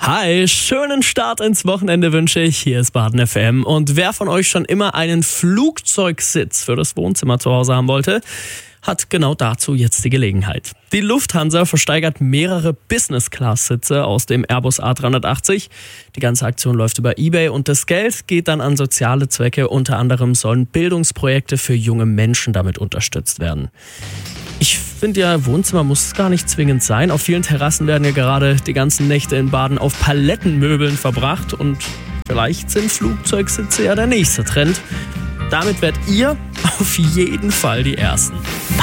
Hi, schönen Start ins Wochenende wünsche ich. Hier ist Baden FM. Und wer von euch schon immer einen Flugzeugsitz für das Wohnzimmer zu Hause haben wollte, hat genau dazu jetzt die Gelegenheit. Die Lufthansa versteigert mehrere Business-Class-Sitze aus dem Airbus A380. Die ganze Aktion läuft über eBay und das Geld geht dann an soziale Zwecke. Unter anderem sollen Bildungsprojekte für junge Menschen damit unterstützt werden. Ich finde ja, Wohnzimmer muss gar nicht zwingend sein. Auf vielen Terrassen werden ja gerade die ganzen Nächte in Baden auf Palettenmöbeln verbracht und vielleicht sind Flugzeugsitze ja der nächste Trend. Damit werdet ihr auf jeden Fall die Ersten.